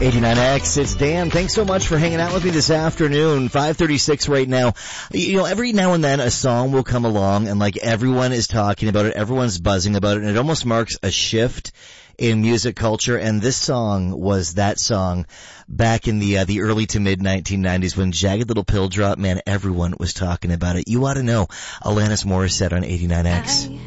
89X, it's Dan. Thanks so much for hanging out with me this afternoon. 5:36 right now. You know, every now and then a song will come along and like everyone is talking about it, everyone's buzzing about it, and it almost marks a shift in music culture. And this song was that song back in the early to mid 1990s when Jagged Little Pill dropped. Man, everyone was talking about it. You ought to know. Alanis Morissette on 89X.